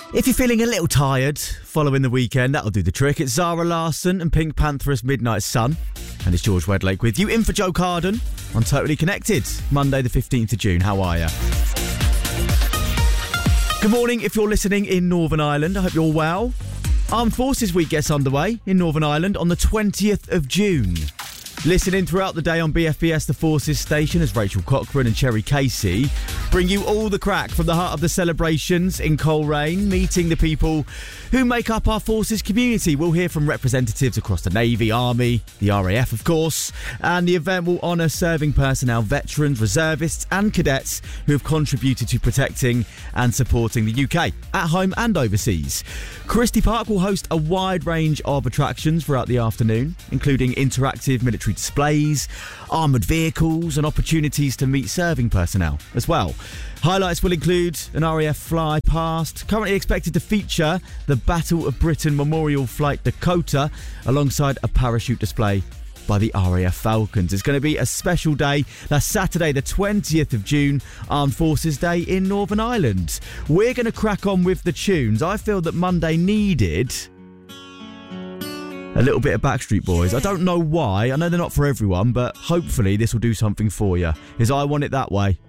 If you're feeling a little tired following the weekend, that'll do the trick. It's Zara Larsson and Pink Pantheress Midnight Sun. And it's George Wedlake with you, in for Joe Carden on Totally Connected, Monday the 15th of June. How are you? Good morning if you're listening in Northern Ireland. I hope you're well. Armed Forces Week gets underway in Northern Ireland on the 20th of June. Listen in throughout the day on BFBS The Forces station as Rachel Cochran and Cherry Casey bring you all the crack from the heart of the celebrations in Coleraine, meeting the people who make up our Forces community. We'll hear from representatives across the Navy, Army, the RAF of course, and the event will honour serving personnel, veterans, reservists and cadets who have contributed to protecting and supporting the UK, at home and overseas. Christie Park will host a wide range of attractions throughout the afternoon, including interactive military displays, armoured vehicles and opportunities to meet serving personnel as well. Highlights will include an RAF fly past, currently expected to feature the Battle of Britain Memorial Flight Dakota, alongside a parachute display by the RAF Falcons. It's going to be a special day. That's Saturday the 20th of June, Armed Forces Day in Northern Ireland. We're going to crack on with the tunes. I feel that Monday needed a little bit of Backstreet Boys. I don't know why. I know they're not for everyone, but hopefully this will do something for you. Is I Want It That Way.